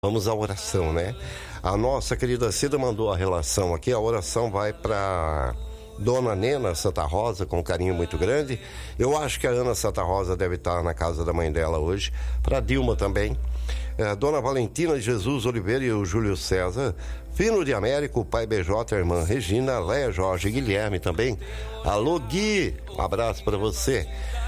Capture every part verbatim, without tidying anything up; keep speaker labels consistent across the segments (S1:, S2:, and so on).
S1: Vamos à oração, né? A nossa querida Cida mandou a relação aqui. A oração vai para Dona Nena Santa Rosa, com um carinho muito grande. Eu acho que a Ana Santa Rosa deve estar na casa da mãe dela hoje. Para Dilma também. É, Dona Valentina Jesus Oliveira e o Júlio César. Fino de Américo, o pai B J, a irmã Regina, Léa Jorge e Guilherme também. Alô, Gui, um abraço para você.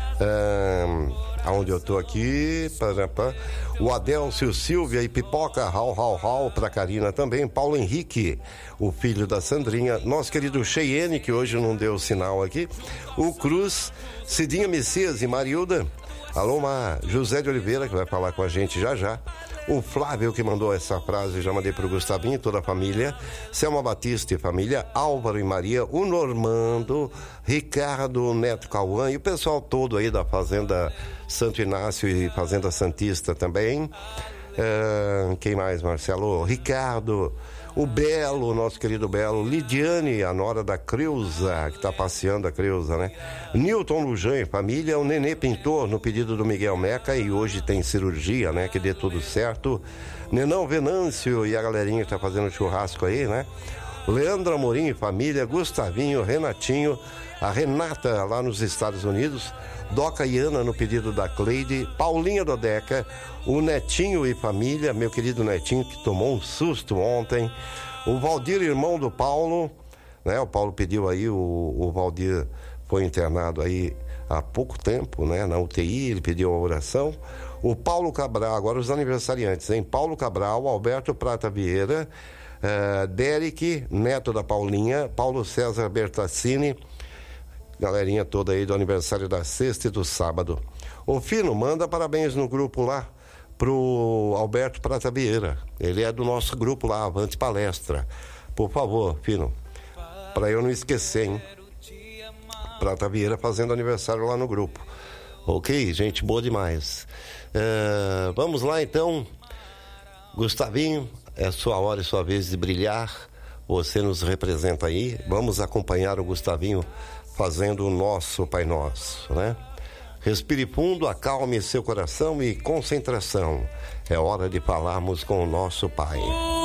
S1: Um, aonde eu tô aqui, para, para, o Adélcio Silvia e Pipoca, rau, rau, rau, pra Karina também, Paulo Henrique, o filho da Sandrinha, nosso querido Cheyenne, que hoje não deu sinal aqui, o Cruz, Cidinha Messias e Marilda, alô, Mar, José de Oliveira, que vai falar com a gente já já, o Flávio, que mandou essa frase, já mandei pro Gustavinho, toda a família, Selma Batista e família, Álvaro e Maria, o Normando, Ricardo, o Neto Cauã e o pessoal todo aí da Fazenda Santo Inácio e Fazenda Santista também. Uh, quem mais, Marcelo? Ricardo, o Belo, nosso querido Belo, Lidiane, a nora da Creuza, que tá passeando a Creuza, né? Newton Lujan e família, o Nenê Pintor, no pedido do Miguel Meca, e hoje tem cirurgia, né? Que dê tudo certo. Nenão Venâncio e a galerinha que tá fazendo churrasco aí, né? Leandro Amorim e família, Gustavinho, Renatinho, a Renata lá nos Estados Unidos, Doca e Ana no pedido da Cleide, Paulinha Dodeca, o Netinho e família, meu querido Netinho que tomou um susto ontem, o Valdir, irmão do Paulo, né? O Paulo pediu aí, o, o Valdir foi internado aí há pouco tempo, né? Na U T I, ele pediu a oração. O Paulo Cabral, agora os aniversariantes, hein? Paulo Cabral, Alberto Prata Vieira, uh, Derek, neto da Paulinha, Paulo César Bertassini, galerinha toda aí do aniversário da sexta e do sábado. O Fino, manda parabéns no grupo lá pro Alberto Prata Vieira. Ele é do nosso grupo lá, Avante Palestra. Por favor, Fino, pra eu não esquecer, hein? Prata Vieira fazendo aniversário lá no grupo. Ok, gente boa demais. Uh, vamos lá então. Gustavinho, é sua hora e sua vez de brilhar. Você nos representa aí. Vamos acompanhar o Gustavinho fazendo o nosso Pai Nosso, né? Respire fundo, acalme seu coração e concentração. É hora de falarmos com o nosso Pai.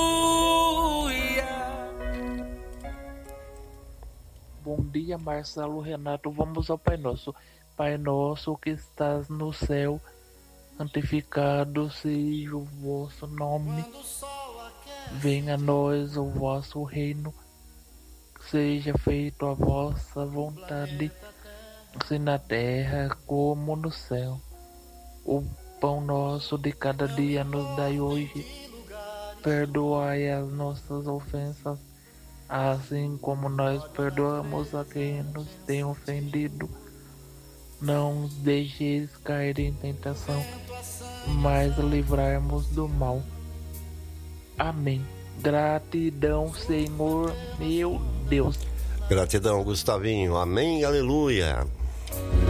S2: Bom dia, Marcelo, Renato. Vamos ao Pai Nosso. Pai Nosso que estás no céu, santificado seja o vosso nome. Venha a nós o vosso reino. Seja feita a vossa vontade, assim na terra como no céu. O pão nosso de cada dia nos dai hoje. Perdoai as nossas ofensas, assim como nós perdoamos a quem nos tem ofendido. Não nos deixeis cair em tentação, mas livrai-nos do mal. Amém. Gratidão, Senhor, meu Deus.
S1: Gratidão, Gustavinho. Amém, aleluia.